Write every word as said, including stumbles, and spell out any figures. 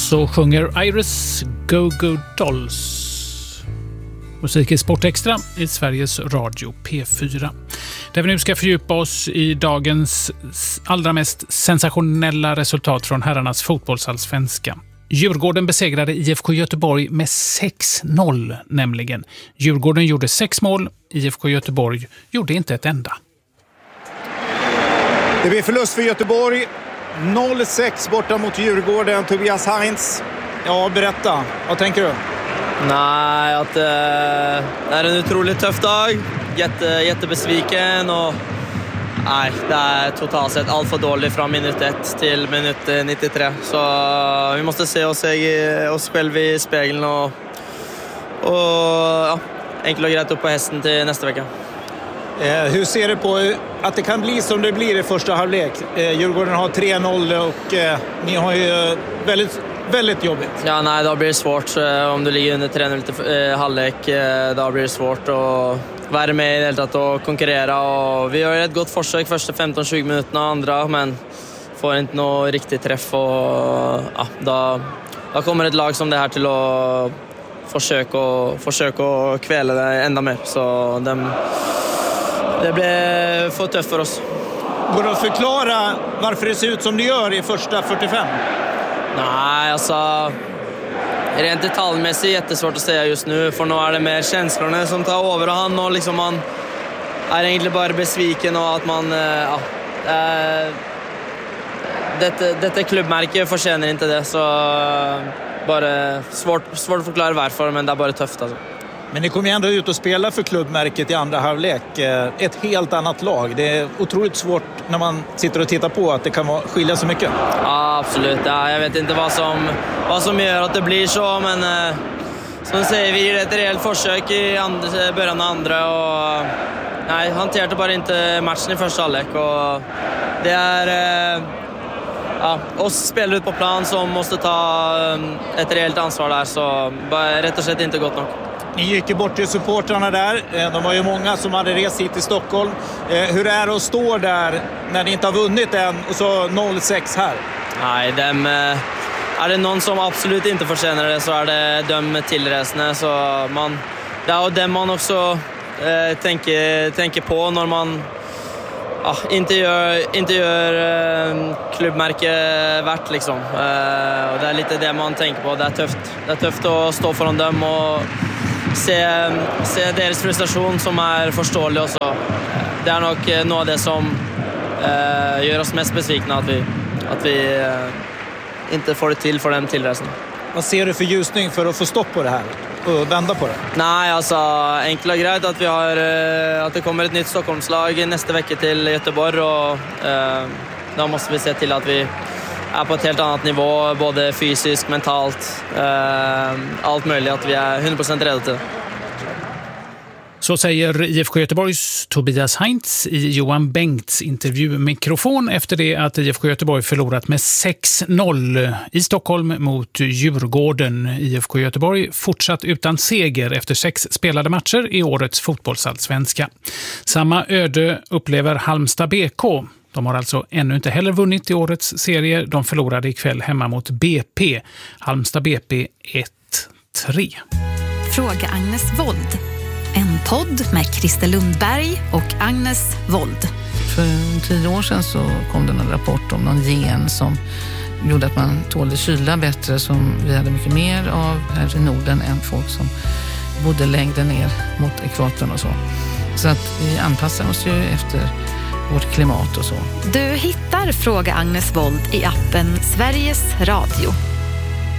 Så sjunger Iris Go Go Dolls. Musik i Sport Extra i Sveriges Radio P fyra. Där vi nu ska fördjupa oss i dagens allra mest sensationella resultat från herrarnas fotbollsallsvenska. Djurgården besegrade I F K Göteborg med sex noll nämligen. Djurgården gjorde sex mål, I F K Göteborg gjorde inte ett enda. Det blir förlust för Göteborg. noll sex borta mot Djurgården. Tobias Heinz. Ja, berätta. Vad tänker du? Nej, att det är en otroligt tuff dag. Jätte, jättebesviken och nej, det är totalt sett allt för dåligt från minut ett till minut nittiotre. Så vi måste se oss, oss själva i spegeln och, och ja, enkelt och grejt upp på hästen till nästa vecka. Eh, hur ser du på att det kan bli som det blir i första halvlek? Eh, Djurgården har tre noll och eh, ni har ju väldigt, väldigt jobbigt. Ja, nej, då blir det svårt. Om du ligger under tre noll till halvlek, då blir det svårt att vara med i det hela tatt och konkurrera. Och vi har ju ett gott försök första femton tjugo minuterna och andra, men får inte någon riktig träff. Och, ja, då, då kommer ett lag som det här till att försöka, försöka kvälla det ända mer. Så de, det blir för tufft för oss. Går det att förklara varför det ser ut som det gör i första fyrtiofem? Nej, alltså rent detaljmässigt jättesvårt att säga just nu, för nu är det mer känslorna som tar överhand och liksom man är egentligen bara besviken och att man ja, äh, detta, detta klubbmärke förtjänar inte det, så bara svårt, svårt att förklara varför, men det är bara tufft alltså. Men ni kommer ju ändå ut och spela för klubbmärket i andra halvlek. Ett helt annat lag. Det är otroligt svårt när man sitter och tittar på att det kan skilja så mycket. Ja, absolut. Ja, jag vet inte vad som, vad som gör att det blir så, men eh, som säger, vi gör ett rejält försök i andra, början av andra och nej, hanterade bara inte matchen i första halvlek. Och det är eh, ja, oss spelare ut på plan som måste ta ett rejält ansvar där, så bara rätt och slett inte gått nog. Ni gick ju bort till supportrarna där. De var ju många som hade rest hit till Stockholm. Hur är det att stå där när ni inte har vunnit än och så noll sex här? Nej, dem, är det någon som absolut inte förtjänar det, så är det de tillresande. Så man, det är dem man också eh, tänker, tänker på när man ja, inte gör, inte gör eh, klubbmärke värt liksom. Eh, och det är lite det man tänker på. Det är tufft, det är tufft att stå för dem och se, se deras frustration som är förståelig också. Det är nog något av det som eh, gör oss mest besvikna, att vi, att vi eh, inte får det till för dem tillresan. Vad ser du för ljusning för att få stopp på det här och vända på det? Nej, alltså enkelt och grejt att vi har eh, att det kommer ett nytt Stockholmslag nästa vecka till Göteborg, och eh, då måste vi se till att vi är på ett helt annat nivå, både fysiskt, mentalt, eh, allt möjligt, att vi är hundra procent redo till det. Så säger I F K Göteborgs Tobias Heinz i Johan Bengts intervjumikrofon efter det att I F K Göteborg förlorat med sex noll i Stockholm mot Djurgården. I F K Göteborg fortsatt utan seger efter sex spelade matcher i årets fotbollsallsvenska. Samma öde upplever Halmstad B K. De har alltså ännu inte heller vunnit i årets serie. De förlorade ikväll hemma mot B P. Halmstad B P ett tre. Fråga Agnes Wold. En podd med Christer Lundberg och Agnes Wold. För tio år sedan så kom det en rapport om någon gen som gjorde att man tålde kyla bättre, som vi hade mycket mer av här i Norden än folk som bodde längre ner mot ekvatorn och så. Så att vi anpassar oss ju efter vårt klimat och så. Du hittar Fråga Agnes Wold i appen Sveriges Radio.